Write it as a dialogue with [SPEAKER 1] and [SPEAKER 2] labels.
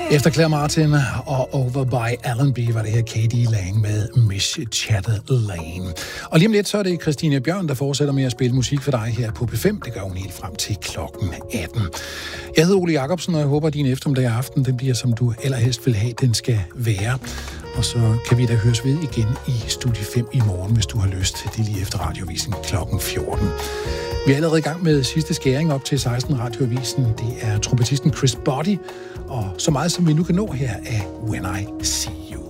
[SPEAKER 1] Efter Claire Martin og Over by Allenby var det her Katie Lang med Miss Chatterlane. Og lige om lidt, så er det Christine Bjørn, der fortsætter med at spille musik for dig her på P5. Det gør hun helt frem til klokken 18. Jeg hedder Ole Jacobsen, og jeg håber, at din eftermiddag aften den bliver, som du allerhelst vil have, den skal være. Og så kan vi da høres ved igen i Studie 5 i morgen, hvis du har lyst. Det er lige efter Radioavisen klokken 14. Vi er allerede i gang med sidste skæring op til 16 Radioavisen. Det er trompetisten Chris Botti, og så meget som vi nu kan nå her af When I See You.